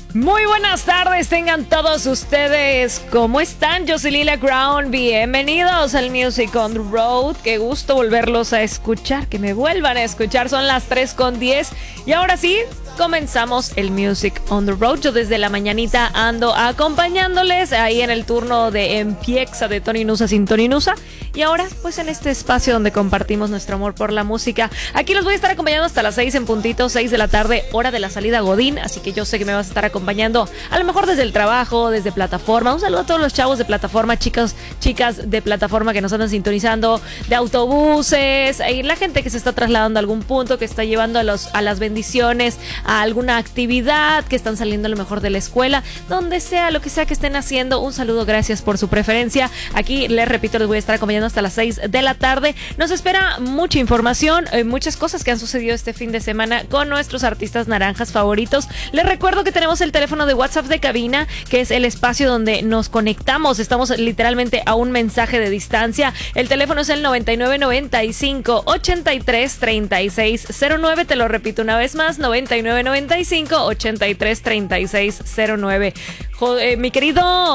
Muy buenas tardes, tengan todos ustedes. ¿Cómo están? Yo soy Lila Crown. Bienvenidos al Music on the Road. Qué gusto volverlos a escuchar, que me vuelvan a escuchar. Son las 3:10 y ahora sí, comenzamos el Music on the Road. Yo desde la mañanita ando acompañándoles ahí en el turno de Empiexa de Tony Nusa sin Tony Nusa. Y ahora, pues en este espacio donde compartimos nuestro amor por la música. Aquí los voy a estar acompañando hasta las 6 en puntito, 6 de la tarde, hora de la salida Godín. Así que yo sé que me vas a estar acompañando, a lo mejor desde el trabajo, desde plataforma. Un saludo a todos los chavos de plataforma, chicos, chicas de plataforma que nos andan sintonizando, de autobuses, y la gente que se está trasladando a algún punto, que está llevando a las bendiciones, a alguna actividad, que están saliendo a lo mejor de la escuela, donde sea, lo que sea que estén haciendo. Un saludo, gracias por su preferencia. Aquí, les repito, les voy a estar acompañando hasta las 6 de la tarde. Nos espera mucha información, muchas cosas que han sucedido este fin de semana con nuestros artistas naranjas favoritos. Les recuerdo que tenemos el teléfono de WhatsApp de cabina, que es el espacio donde nos conectamos. Estamos literalmente a un mensaje de distancia. El teléfono es el 9995-833609. Te lo repito una vez más, 9995-833609. Mi querido